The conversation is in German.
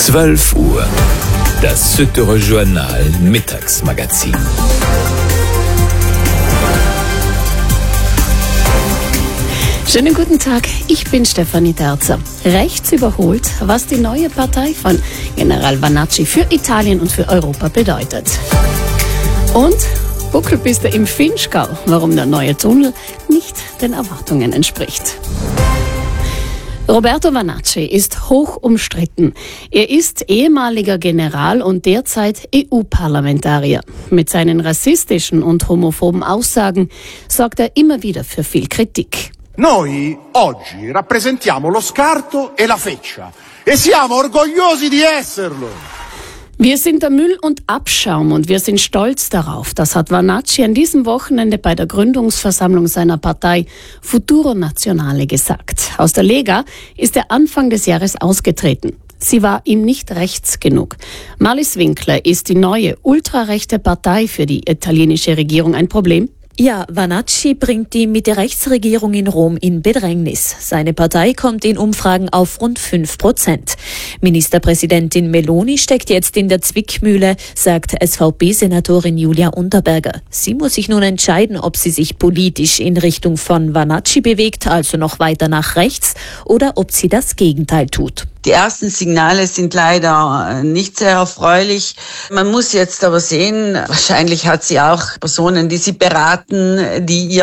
12 Uhr. Das Süddeutsche Journal Mittagsmagazin. Schönen guten Tag, ich bin Stefanie Terzer. Rechts überholt, was die neue Partei von General Vannacci für Italien und für Europa bedeutet. Und Buckelpiste im Vinschgau, warum der neue Tunnel nicht den Erwartungen entspricht. Roberto Vannacci ist hoch umstritten. Er ist ehemaliger General und derzeit EU-Parlamentarier. Mit seinen rassistischen und homophoben Aussagen sorgt er immer wieder für viel Kritik. Noi oggi rappresentiamo lo scarto e la feccia e siamo orgogliosi di esserlo. Wir sind der Müll und Abschaum und wir sind stolz darauf. Das hat Vannacci an diesem Wochenende bei der Gründungsversammlung seiner Partei Futuro Nazionale gesagt. Aus der Lega ist er Anfang des Jahres ausgetreten. Sie war ihm nicht rechts genug. Marlies Winkler, ist die neue ultrarechte Partei für die italienische Regierung ein Problem? Ja, Vannacci bringt die Mitte-Rechts-Regierung in Rom in Bedrängnis. Seine Partei kommt in Umfragen auf rund 5%. Ministerpräsidentin Meloni steckt jetzt in der Zwickmühle, sagt SVP-Senatorin Julia Unterberger. Sie muss sich nun entscheiden, ob sie sich politisch in Richtung von Vannacci bewegt, also noch weiter nach rechts, oder ob sie das Gegenteil tut. Die ersten Signale sind leider nicht sehr erfreulich. Man muss jetzt aber sehen, wahrscheinlich hat sie auch Personen, die sie beraten, die ihr